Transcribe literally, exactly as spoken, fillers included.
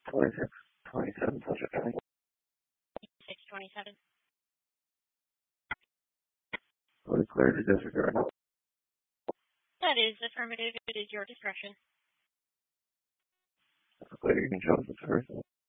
twenty-six twenty-seven, Pleasure County. six twenty-seven. Will declare to disregard. That is affirmative. It is your discretion. Declare you can jump the first.